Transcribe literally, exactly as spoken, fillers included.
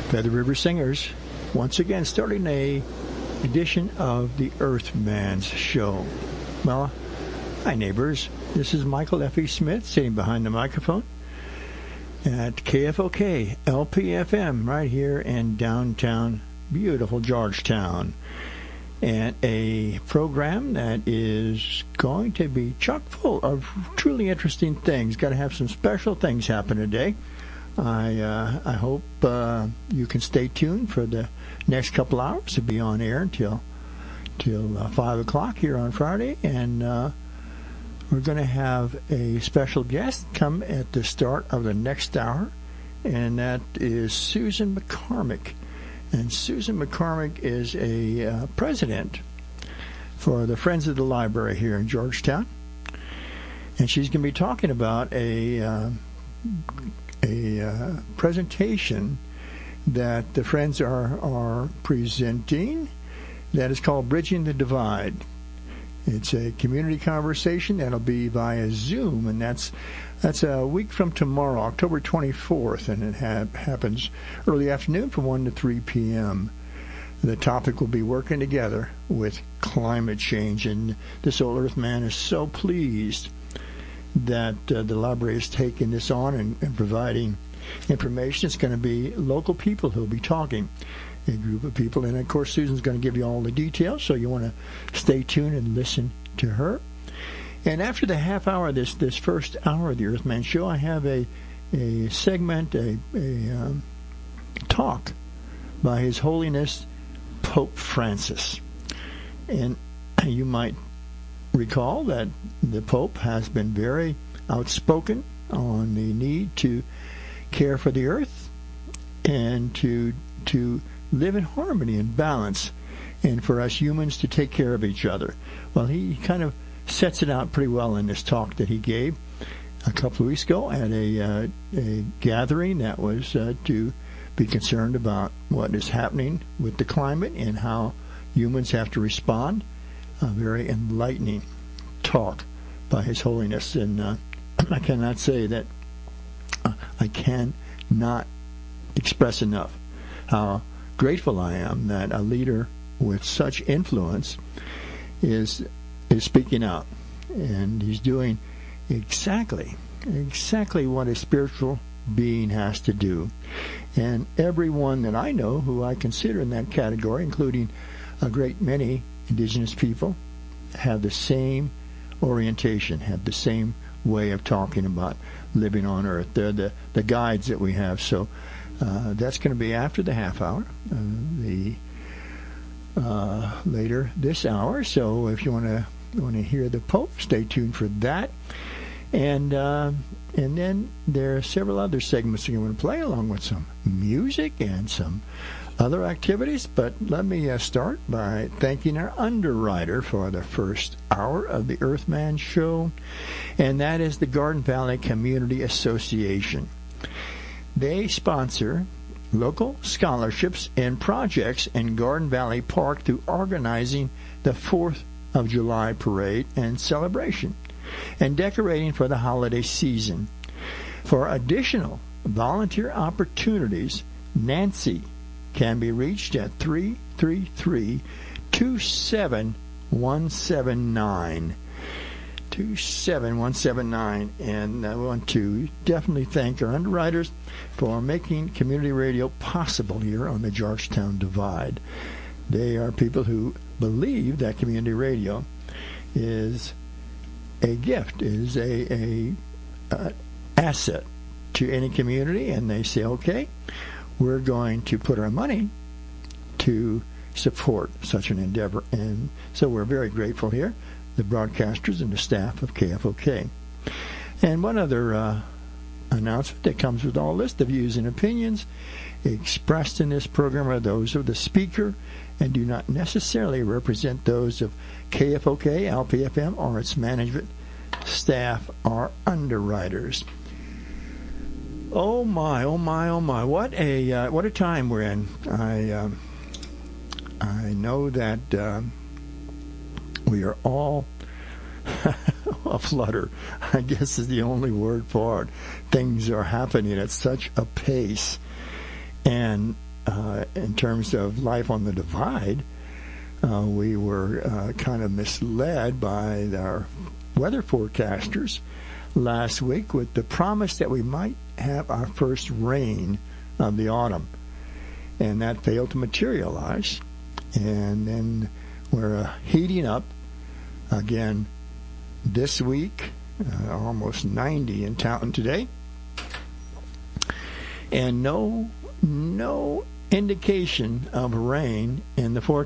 Feather River Singers, once again starting a edition of the Earthman's Show. Well, hi neighbors, this is Michael F E. Smith sitting behind the microphone at K F O K L P F M right here in downtown beautiful Georgetown, and a program that is going to be chock full of truly interesting things. Got to have some special things happen today. I uh, I hope uh, you can stay tuned for the next couple hours to be on air until till uh, five o'clock here on Friday, and uh, we're going to have a special guest come at the start of the next hour, and that is Susan McCormick. And Susan McCormick is a uh, president for the Friends of the Library here in Georgetown, and she's going to be talking about a uh, a uh, presentation that the Friends are, are presenting that is called Bridging the Divide. It's a community conversation that'll be via Zoom, and that's that's a week from tomorrow, October twenty-fourth, and it ha- happens early afternoon from one to three p.m. The topic will be working together with climate change, and this old Earthman is so pleased that uh, the library is taking this on and, and providing information. It's going to be local people who will be talking, a group of people, and of course Susan's going to give you all the details, so you want to stay tuned and listen to her. And after the half hour, this this first hour of the Earthman Show, I have a a segment, a, a um, talk by His Holiness Pope Francis. And you might recall that the Pope has been very outspoken on the need to care for the earth and to to live in harmony and balance, and for us humans to take care of each other. Well, he kind of sets it out pretty well in this talk that he gave a couple of weeks ago at a uh, a gathering that was uh, to be concerned about what is happening with the climate and how humans have to respond. A very enlightening talk by His Holiness, and uh, I cannot say that uh, I cannot express enough how grateful I am that a leader with such influence is is speaking out, and he's doing exactly exactly what a spiritual being has to do. And everyone that I know who I consider in that category, including a great many indigenous people, have the same orientation, have the same way of talking about living on earth. They're the, the guides that we have. So uh, that's going to be after the half hour, uh, the uh, later this hour. So if you want to want to hear the Pope, stay tuned for that. And uh, and then there are several other segments that you want to play, along with some music and some other activities. But let me uh, start by thanking our underwriter for the first hour of the Earthman Show, and that is the Garden Valley Community Association. They sponsor local scholarships and projects in Garden Valley Park through organizing the fourth of July parade and celebration and decorating for the holiday season. For additional volunteer opportunities, Nancy can be reached at three three three, two seven one seven nine. two seven one seven nine. And I want to definitely thank our underwriters for making community radio possible here on the Georgetown Divide. They are people who believe that community radio is a gift, is a, a uh, asset to any community, and they say, okay, we're going to put our money to support such an endeavor. And so we're very grateful here, the broadcasters and the staff of K F O K. And one other uh, announcement that comes with all this: the views and opinions expressed in this program are those of the speaker and do not necessarily represent those of K F O K, L P F M, or its management, staff, or underwriters. Oh my, oh my, oh my! What a uh, what a time we're in. I um, I know that uh, we are all aflutter, I guess is the only word for it. Things are happening at such a pace, and uh, in terms of life on the divide, uh, we were uh, kind of misled by our weather forecasters last week with the promise that we might have our first rain of the autumn. And that failed to materialize. And then we're uh, heating up again this week, uh, almost ninety in Taunton today. And no, no indication of rain in the forecast.